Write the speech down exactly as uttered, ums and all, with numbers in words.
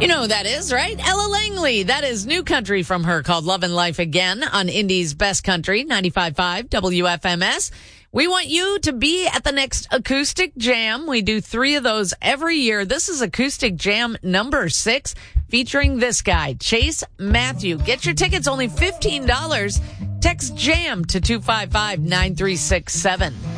You know who that is, right? Ella Langley. That is new country from her called Love and Life Again on Indy's Best Country, ninety-five point five W F M S. We want you to be at the next Acoustic Jam. We do three of those every year. This is Acoustic Jam number six, featuring this guy, Chase Matthew. Get your tickets, only fifteen dollars. Text JAM to two five five, nine three six seven.